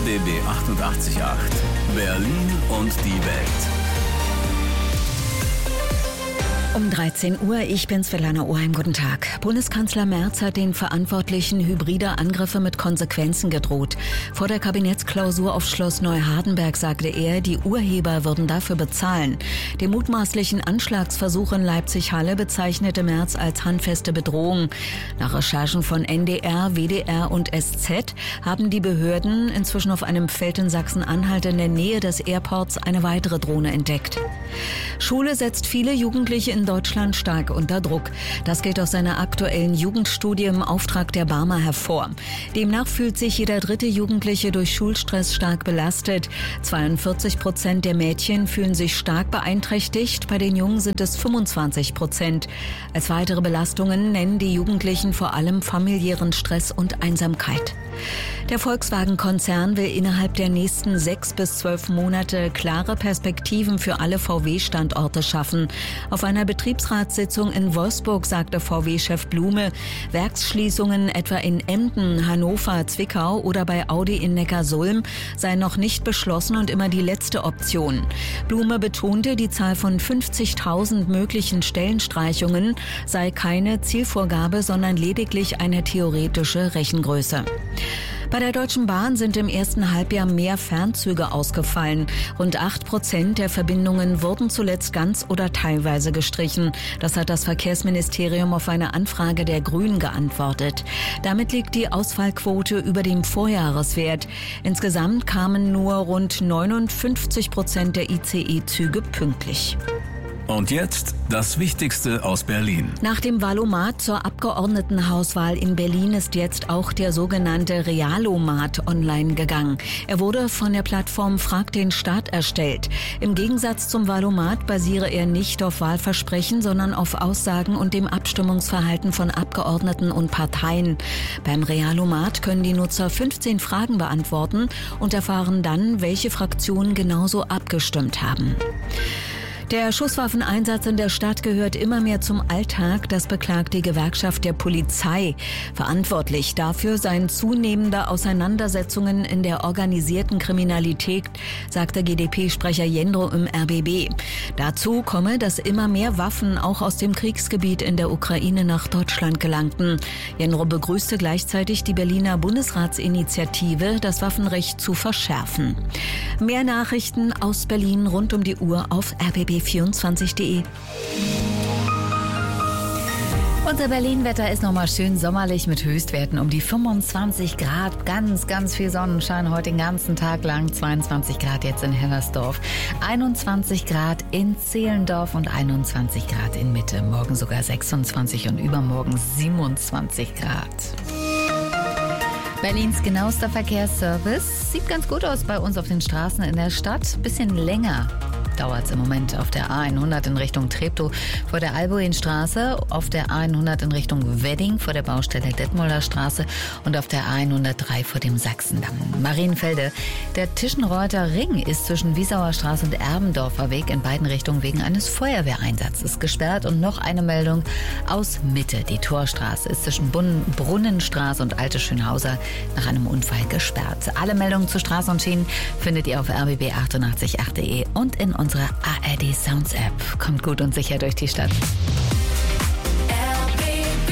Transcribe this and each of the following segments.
RBB 88.8 Berlin und die Welt. Um 13 Uhr, ich bin Svelana Oheim, guten Tag. Bundeskanzler Merz hat den Verantwortlichen hybride Angriffe mit Konsequenzen gedroht. Vor der Kabinettsklausur auf Schloss Neuhardenberg sagte er, die Urheber würden dafür bezahlen. Den mutmaßlichen Anschlagsversuch in Leipzig-Halle bezeichnete Merz als handfeste Bedrohung. Nach Recherchen von NDR, WDR und SZ haben die Behörden inzwischen auf einem Feld in Sachsen-Anhalt in der Nähe des Airports eine weitere Drohne entdeckt. Schule setzt viele Jugendliche in Deutschland stark unter Druck. Das geht aus einer aktuellen Jugendstudie im Auftrag der Barmer hervor. Demnach fühlt sich jeder dritte Jugendliche durch Schulstress stark belastet. 42% der Mädchen fühlen sich stark beeinträchtigt, bei den Jungen sind es 25%. Als weitere Belastungen nennen die Jugendlichen vor allem familiären Stress und Einsamkeit. Der Volkswagen-Konzern will innerhalb der nächsten 6 bis 12 Monate klare Perspektiven für alle VW-Standorte schaffen. Auf einer Betriebsratssitzung in Wolfsburg sagte VW-Chef Blume, Werksschließungen etwa in Emden, Hannover, Zwickau oder bei Audi in Neckarsulm seien noch nicht beschlossen und immer die letzte Option. Blume betonte, die Zahl von 50.000 möglichen Stellenstreichungen sei keine Zielvorgabe, sondern lediglich eine theoretische Rechengröße. Bei der Deutschen Bahn sind im ersten Halbjahr mehr Fernzüge ausgefallen. Rund 8% der Verbindungen wurden zuletzt ganz oder teilweise gestrichen. Das hat das Verkehrsministerium auf eine Anfrage der Grünen geantwortet. Damit liegt die Ausfallquote über dem Vorjahreswert. Insgesamt kamen nur rund 59% der ICE-Züge pünktlich. Und jetzt das Wichtigste aus Berlin. Nach dem Valomat zur Abgeordnetenhauswahl in Berlin ist jetzt auch der sogenannte Realomat online gegangen. Er wurde von der Plattform Frag den Staat erstellt. Im Gegensatz zum Valomat basiere er nicht auf Wahlversprechen, sondern auf Aussagen und dem Abstimmungsverhalten von Abgeordneten und Parteien. Beim Realomat können die Nutzer 15 Fragen beantworten und erfahren dann, welche Fraktionen genauso abgestimmt haben. Der Schusswaffeneinsatz in der Stadt gehört immer mehr zum Alltag, das beklagt die Gewerkschaft der Polizei. Verantwortlich dafür seien zunehmende Auseinandersetzungen in der organisierten Kriminalität, sagte GdP-Sprecher Jendro im RBB. Dazu komme, dass immer mehr Waffen auch aus dem Kriegsgebiet in der Ukraine nach Deutschland gelangten. Jendro begrüßte gleichzeitig die Berliner Bundesratsinitiative, das Waffenrecht zu verschärfen. Mehr Nachrichten aus Berlin rund um die Uhr auf rbb24.de. Unser Berlin-Wetter ist nochmal schön sommerlich mit Höchstwerten um die 25 Grad. Ganz viel Sonnenschein heute den ganzen Tag lang. 22 Grad jetzt in Hellersdorf, 21 Grad in Zehlendorf und 21 Grad in Mitte. Morgen sogar 26 und übermorgen 27 Grad. Berlins genauester Verkehrsservice sieht ganz gut aus bei uns auf den Straßen in der Stadt. Bisschen länger dauert es im Moment auf der A100 in Richtung Treptow vor der Albuinstraße, auf der A100 in Richtung Wedding vor der Baustelle Detmolder Straße und auf der A103 vor dem Sachsendamm. Marienfelde. Der Tischenreuther Ring ist zwischen Wiesauer Straße und Erbendorfer Weg in beiden Richtungen wegen eines Feuerwehreinsatzes gesperrt. Und noch eine Meldung aus Mitte. Die Torstraße ist zwischen Brunnenstraße und Alte Schönhauser nach einem Unfall gesperrt. Alle Meldungen zu Straßen und Schienen findet ihr auf rbb888.de und in unserer ARD Sounds App. Kommt gut und sicher durch die Stadt. RBB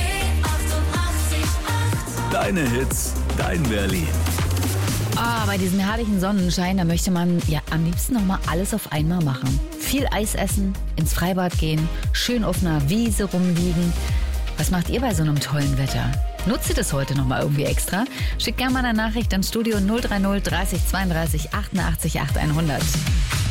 88.8 Deine Hits, dein Berlin. Bei diesem herrlichen Sonnenschein, da möchte man ja am liebsten noch mal alles auf einmal machen. Viel Eis essen, ins Freibad gehen, schön auf einer Wiese rumliegen. Was macht ihr bei so einem tollen Wetter? Nutzt ihr das heute noch mal irgendwie extra? Schickt gerne mal eine Nachricht ans Studio 030 30 32 88 8 100.